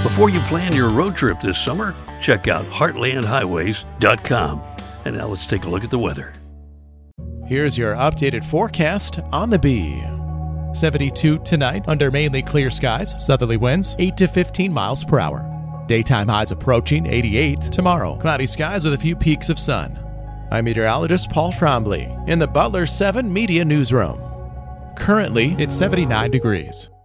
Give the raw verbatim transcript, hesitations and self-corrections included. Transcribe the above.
Before you plan your road trip this summer, check out heartland highways dot com. And now let's take a look at the weather. Here's your updated forecast on the Bee. seventy-two tonight under mainly clear skies, southerly winds eight to fifteen miles per hour. Daytime highs approaching eighty-eight tomorrow. Cloudy skies with a few peaks of sun. I'm meteorologist Paul Trombley in the Butler seven Media Newsroom. Currently, it's seventy-nine degrees.